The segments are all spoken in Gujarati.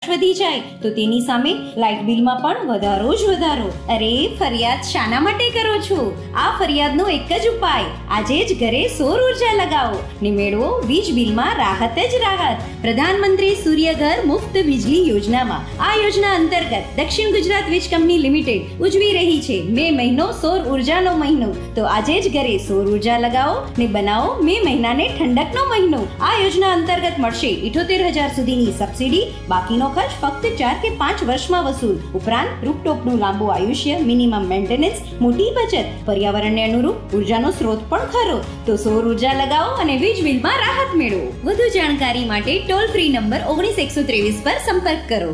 વધી જાય તો તેની સામે લાઇટ બિલમાં પણ વધારો જ વધારો. અરે ફરિયાદ શાના માટે કરો છો? આ ફરિયાદનો એક જ ઉપાય, આજે જ ઘરે સૌર ઉર્જા લગાવો ને મેળવો વીજ બિલમાં રાહત જ રાહત. પ્રધાનમંત્રી સૂર્યઘર મુફ્ત વીજળી યોજનામાં આ યોજના અંતર્ગત દક્ષિણ ગુજરાત વીજ કંપની લિમિટેડ ઉજવી રહી છે મે મહિનો સૌર ઉર્જાનો મહિનો. તો આજે જ ઘરે સૌર ઉર્જા લગાવો ને બનાવો મે મહિનાને ઠંડકનો મહિનો. આ યોજના અંતર્ગત મળશે 78,000 સુધીની સબસિડી. બાકીનો ખર્ચ ફક્ત 4 કે 5 વર્ષમાં વસૂલ. ઉપરાંત રૂફટોપનું લાંબુ આયુષ્ય, મિનિમમ મેન્ટેનન્સ, મોટી બચત, પર્યાવરણને અનુરૂપ ઉર્જાનો સ્ત્રોત પણ ખરો. તો સૌર ઉર્જા લગાવો અને વીજ બિલમાં રાહત મેળવો. વધુ જાણકારી માટે ટોલ ફ્રી નંબર 19 123 પર સંપર્ક કરો.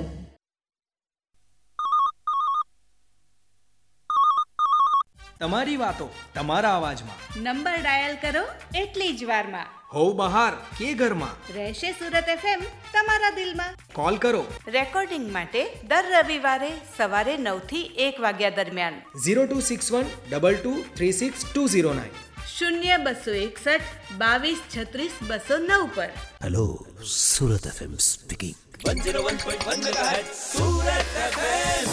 તમારી વાતો તમારા અવાજમાં. નંબર ડાયલ કરો એટલી જ વારમાં. હોવ બહાર કે ઘરમાં, રહેશે સુરત FM તમારા દિલમાં. કોલ કરો રેકોર્ડિંગ માટે દર રવિવારે સવારે 9 થી 1 વાગ્યા દરમિયાન 0261 2236 209 0261 22 36 209 પર. Hello, Surat FM speaking. 101.1 megahertz सूरत FM.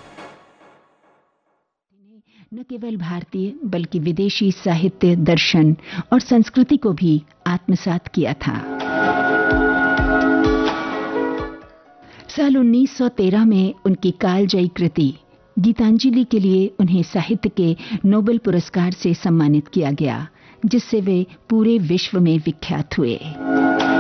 न केवल भारतीय बल्कि विदेशी साहित्य, दर्शन और संस्कृति को भी आत्मसात किया था. साल 1913 में उनकी कालजयी कृति गीतांजलि के लिए उन्हें साहित्य के नोबेल पुरस्कार से सम्मानित किया गया, जिससे वे पूरे विश्व में विख्यात हुए.